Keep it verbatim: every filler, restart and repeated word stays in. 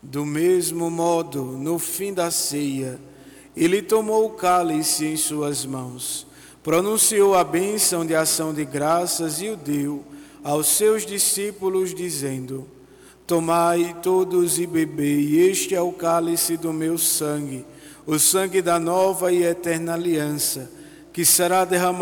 Do mesmo modo, no fim da ceia, ele tomou o cálice em suas mãos, pronunciou a bênção de ação de graças e o deu aos seus discípulos, dizendo: tomai todos e bebei, este é o cálice do meu sangue, o sangue da nova e eterna aliança, que será derramado